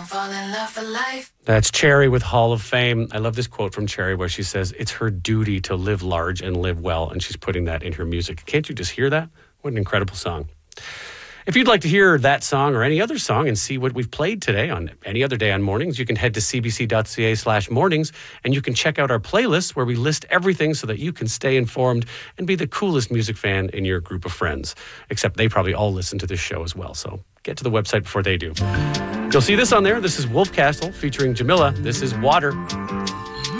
fall in love for life. That's Cherry with Hall of Fame. I love this quote from Cherry where she says, it's her duty to live large and live well, and she's putting that in her music. Can't you just hear that? What an incredible song. If you'd like to hear that song or any other song and see what we've played today on any other day on Mornings, you can head to cbc.ca/mornings and you can check out our playlist where we list everything so that you can stay informed and be the coolest music fan in your group of friends. Except they probably all listen to this show as well, so get to the website before they do. You'll see this on there. This is Wolf Castle featuring Jamila. This is Water.